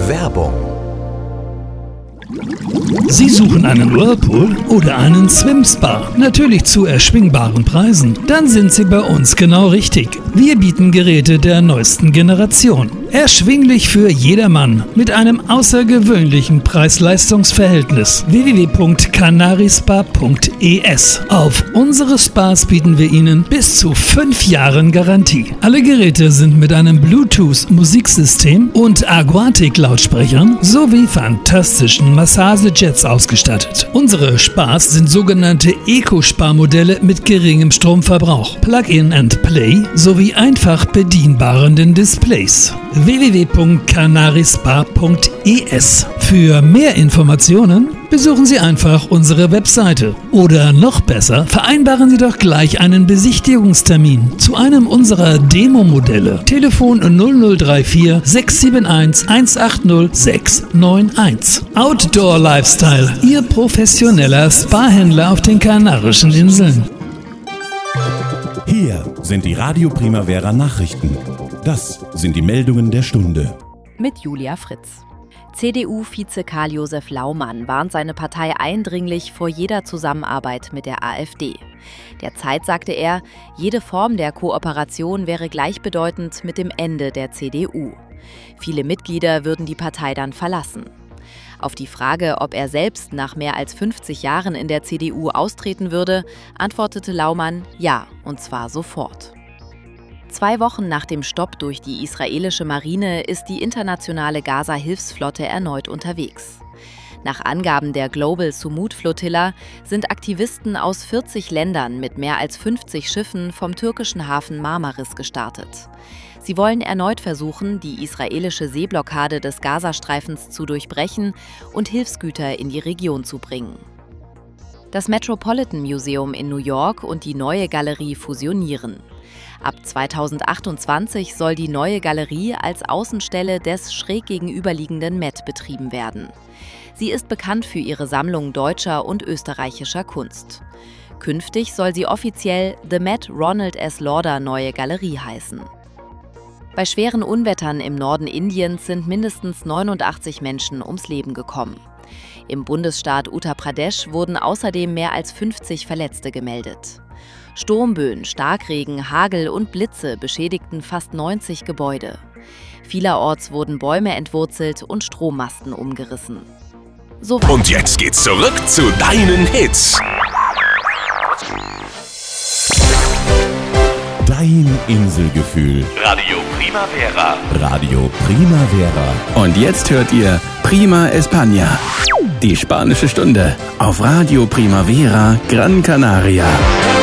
Werbung. Sie suchen einen Whirlpool oder einen Swim-Spa? Natürlich zu erschwingbaren Preisen. Dann sind Sie bei uns genau richtig. Wir bieten Geräte der neuesten Generation. Erschwinglich für jedermann mit einem außergewöhnlichen Preis-Leistungs-Verhältnis. www.canarispa.es. Auf unsere Spas bieten wir Ihnen bis zu 5 Jahren Garantie. Alle Geräte sind mit einem Bluetooth-Musiksystem und Aquatic-Lautsprechern sowie fantastischen Massagejets ausgestattet. Unsere Spas sind sogenannte Eco-Spa-Modelle mit geringem Stromverbrauch, Plug-in-and-Play sowie einfach bedienbaren Displays. www.canarispa.es. Für mehr Informationen besuchen Sie einfach unsere Webseite. Oder noch besser, vereinbaren Sie doch gleich einen Besichtigungstermin zu einem unserer Demo-Modelle. Telefon 0034 671 180 691. Outdoor Lifestyle, Ihr professioneller Spa-Händler auf den Kanarischen Inseln. Hier sind die Radio Primavera Nachrichten. Das sind die Meldungen der Stunde. Mit Julia Fritz. CDU-Vize Karl-Josef Laumann warnt seine Partei eindringlich vor jeder Zusammenarbeit mit der AfD. Der Zeit sagte er, jede Form der Kooperation wäre gleichbedeutend mit dem Ende der CDU. Viele Mitglieder würden die Partei dann verlassen. Auf die Frage, ob er selbst nach mehr als 50 Jahren in der CDU austreten würde, antwortete Laumann ja, und zwar sofort. 2 Wochen nach dem Stopp durch die israelische Marine ist die internationale Gaza-Hilfsflotte erneut unterwegs. Nach Angaben der Global Sumud-Flotilla sind Aktivisten aus 40 Ländern mit mehr als 50 Schiffen vom türkischen Hafen Marmaris gestartet. Sie wollen erneut versuchen, die israelische Seeblockade des Gazastreifens zu durchbrechen und Hilfsgüter in die Region zu bringen. Das Metropolitan Museum in New York und die Neue Galerie fusionieren. Ab 2028 soll die Neue Galerie als Außenstelle des schräg gegenüberliegenden Met betrieben werden. Sie ist bekannt für ihre Sammlung deutscher und österreichischer Kunst. Künftig soll sie offiziell The Met Ronald S. Lauder Neue Galerie heißen. Bei schweren Unwettern im Norden Indiens sind mindestens 89 Menschen ums Leben gekommen. Im Bundesstaat Uttar Pradesh wurden außerdem mehr als 50 Verletzte gemeldet. Sturmböen, Starkregen, Hagel und Blitze beschädigten fast 90 Gebäude. Vielerorts wurden Bäume entwurzelt und Strommasten umgerissen. Soweit. Und jetzt geht's zurück zu deinen Hits. Dein Inselgefühl. Radio Primavera. Radio Primavera. Und jetzt hört ihr Prima España, die spanische Stunde auf Radio Primavera Gran Canaria.